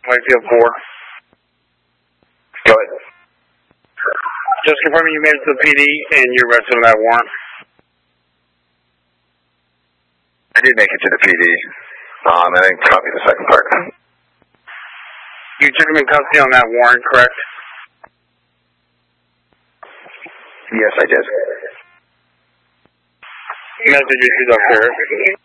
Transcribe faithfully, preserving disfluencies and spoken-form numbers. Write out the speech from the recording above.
Whitefield four. Go ahead. Just confirming you made it to the P D and you're arrested on that warrant. I did make it to the P D. Um, I didn't copy the second part. You took him in custody on that warrant, correct? Yes, I did. Message issues up there.